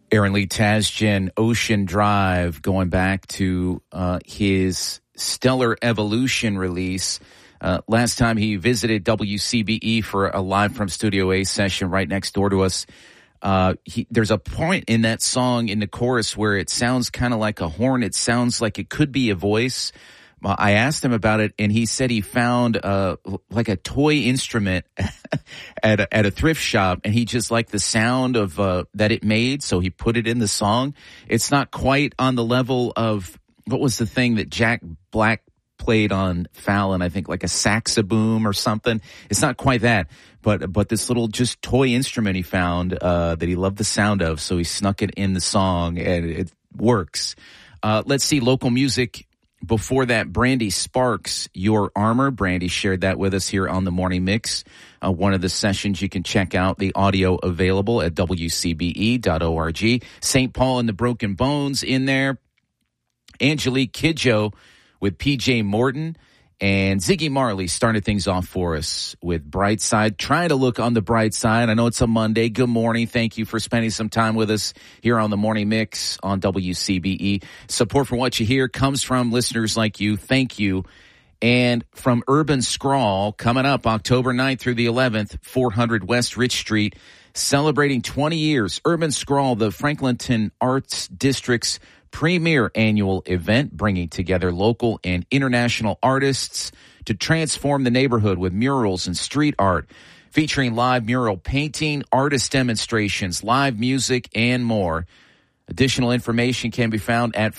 Aaron Lee Tasjan, Ocean Drive, going back to his Stellar Evolution release. Last time he visited WCBE for a Live from Studio A session right next door to us. There's a point in that song in the chorus where it sounds kind of like a horn. It sounds like it could be a voice. I asked him about it, and he said he found like a toy instrument at a thrift shop, and he just liked the sound of that it made, so he put it in the song. It's not quite on the level of, what was the thing that Jack Black played on Fallon, I think, like a saxoboom or something. It's not quite that, but this little just toy instrument he found that he loved the sound of, so he snuck it in the song, and it works. Let's see, local music. Before that, Brandy Sparks, Your Armor. Brandy shared that with us here on the Morning Mix. One of the sessions you can check out, the audio available at wcbe.org. St. Paul and the Broken Bones in there. Angelique Kidjo with PJ Morton. And Ziggy Marley started things off for us with Bright Side. Trying to look on the bright side. I know it's a Monday. Good morning. Thank you for spending some time with us here on the Morning Mix on WCBE. Support for what you hear comes from listeners like you. Thank you. And from Urban Scrawl, coming up October 9th through the 11th, 400 West Rich Street, celebrating 20 years. Urban Scrawl, the Franklinton Arts District's premier annual event, bringing together local and international artists to transform the neighborhood with murals and street art, featuring live mural painting, artist demonstrations, live music, and more. Additional information can be found at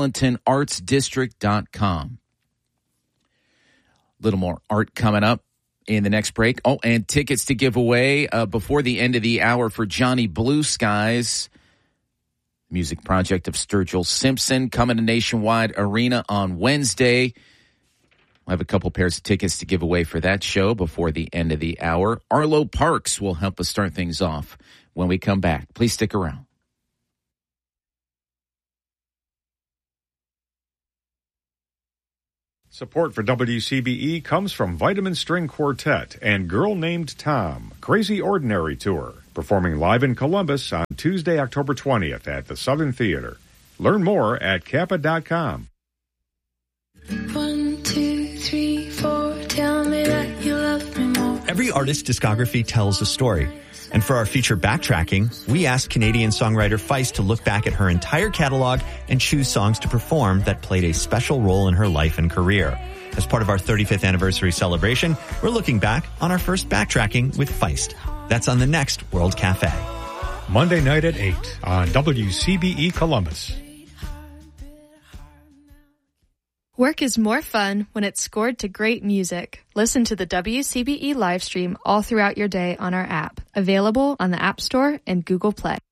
franklintonartsdistrict.com. A little more art coming up in the next break. Oh, and tickets to give away before the end of the hour for Johnny Blue Skies, music project of Sturgill Simpson, coming to Nationwide Arena on Wednesday. We'll have a couple pairs of tickets to give away for that show before the end of the hour. Arlo Parks will help us start things off when we come back. Please stick around. Support for WCBE comes from Vitamin String Quartet and Girl Named Tom, Crazy Ordinary Tour, performing live in Columbus on Tuesday, October 20th at the Southern Theater. Learn more at kappa.com. 1, 2, 3, 4, tell me that you love me more. Every artist's discography tells a story. And for our feature Backtracking, we asked Canadian songwriter Feist to look back at her entire catalog and choose songs to perform that played a special role in her life and career. As part of our 35th anniversary celebration, we're looking back on our first Backtracking with Feist. That's on the next World Cafe. Monday night at 8 on WCBE Columbus. Work is more fun when it's scored to great music. Listen to the WCBE live stream all throughout your day on our app, available on the App Store and Google Play.